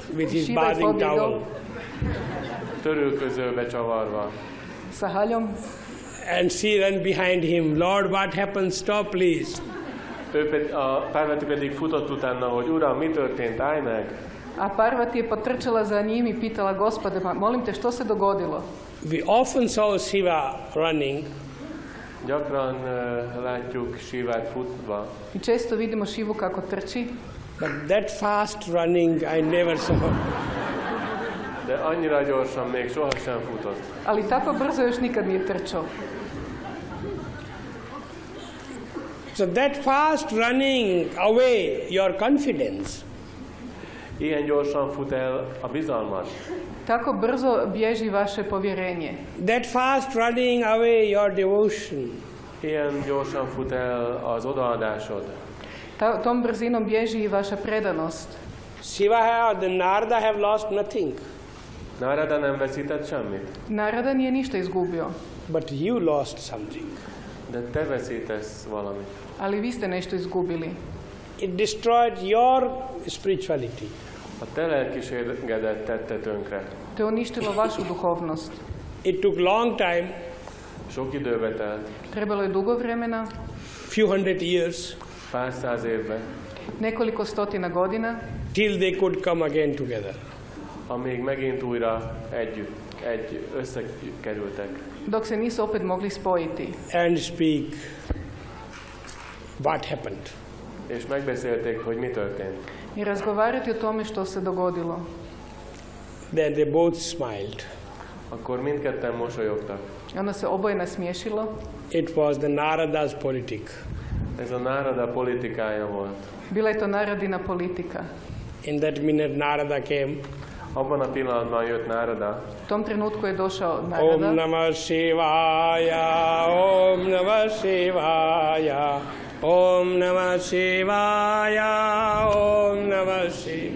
with his Šiva je bathing pobjegao towel. Törülközőbe csavarva. sa haljom. And she ran behind him. Lord, what happened? Stop, please. Parvati pedig futott utána, hogy Uram, mi történt? Állj meg! A Parvati je potrčala za njim i pitala, Gospode, molim te, što se dogodilo? We often saw Shiva running, Gyakran látjuk Shivát futva, I često vidimo Šivu kako trči, but that fast running I never saw. de annyira gyorsan még sohasem futott. ali tako brzo još nikad nije trčao. So that fast running away your confidence. Ilyen gyorsan fut el a bizalmat. Tako brzo bježi vaše povjerenje. That fast running away your devotion. Ilyen gyorsan fut el az odaadásod. Tom brzinom bježi i vaša predanost. Shiva and Narada have lost nothing. Narada nem veszített semmit. Narada nije ništa izgubio, But you lost something. De te veszítesz valamit. ali vi ste nešto izgubili. It destroyed your spirituality. A te lelkiségedet tette tönkre. To je uništilo vašu duhovnost. It took long time, Sok időbe telt, Trebalo je dugo vremena, few hundred years, pár száz évbe, nekoliko stotina godina, till they could come again together. amíg megint újra összekerültek, dok se nisu opet mogli spojiti And speak what happened. és megbeszélték, hogy mi történt. i razgovarati o tome što se dogodilo. Then they both smiled. Akkor mindketten mosolyogtak. Onda se oboje nasmiješilo. It was the Narada's politic. Ez a Narada politikája volt. Bila je to Naradina politika. In that minute Narada came. Abban a pillanatban jött Narada. U tom trenutku je došao Om Narada. Namah Shivaya, Om Namah Shivaya, Om Namah Shivaya, Om Namah Shivaya.